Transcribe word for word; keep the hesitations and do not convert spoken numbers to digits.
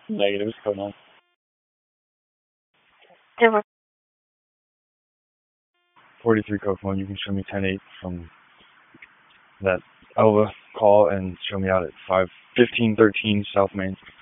Negative, it's code nine. Zero. forty-three code phone, you can show me ten eight from that Elva call and show me out at five fifteen thirteen South Main.